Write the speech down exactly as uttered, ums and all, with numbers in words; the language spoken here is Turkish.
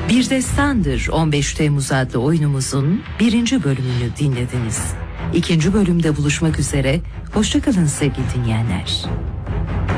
Bir Destandır on beş Temmuz adlı oyunumuzun birinci bölümünü dinlediniz. İkinci bölümde buluşmak üzere, hoşça kalın sevgili dinleyenler.